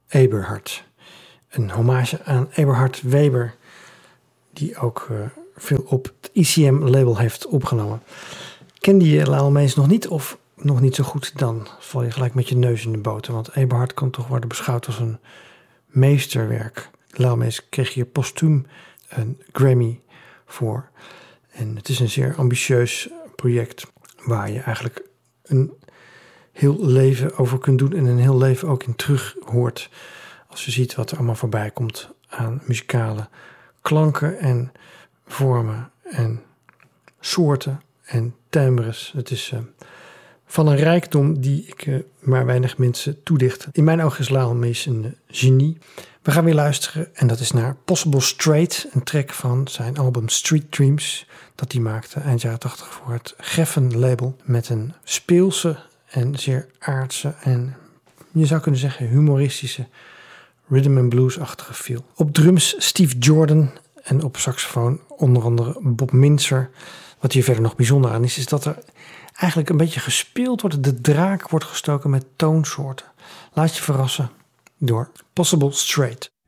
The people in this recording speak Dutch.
Eberhard. Een hommage aan Eberhard Weber, die ook veel op het ICM-label heeft opgenomen. Kende je Lionel Mace nog niet of nog niet zo goed, dan val je gelijk met je neus in de boter. Want Eberhard kan toch worden beschouwd als een meesterwerk. Lionel Mace kreeg hier postuum een Grammy voor. En het is een zeer ambitieus project waar je eigenlijk een heel leven over kunt doen en een heel leven ook in terug hoort. Als je ziet wat er allemaal voorbij komt aan muzikale klanken en vormen en soorten en timbres. Het is van een rijkdom die ik maar weinig mensen toedicht. In mijn ogen is Lionel Mace een genie. We gaan weer luisteren en dat is naar Possible Straight, een track van zijn album Street Dreams, dat hij maakte eind jaren 80 voor het Geffen label, met een speelse en zeer aardse en je zou kunnen zeggen humoristische rhythm and blues-achtige feel. Op drums Steve Jordan en op saxofoon onder andere Bob Mintzer. Wat hier verder nog bijzonder aan is dat er eigenlijk een beetje gespeeld wordt. De draak wordt gestoken met toonsoorten. Laat je verrassen door Possible Straight.